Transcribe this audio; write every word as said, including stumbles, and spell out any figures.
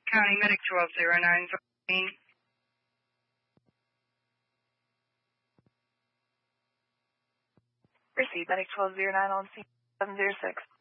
County Medic twelve oh nine. Receive Medic twelve oh nine on scene seven oh six.